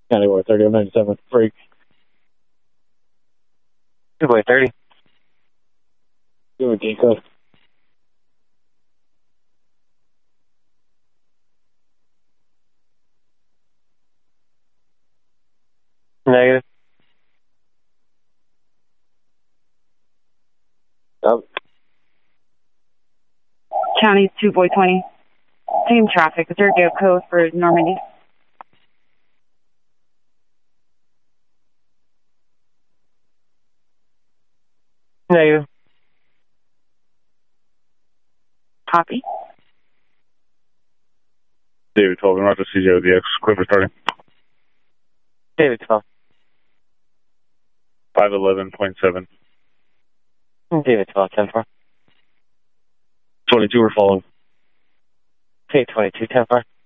County Boy 30, I'm 97, freak. Two Boy 30. Do a D code. Negative. County 2 Boy 20. Same traffic. Is there a gate code for Normandy? Negative. Copy. David 12, and Roger CJ with the X, Quiver starting. David 12. 511.7. David 12, 10-4. 22, we're following. Okay, 22, 10-4.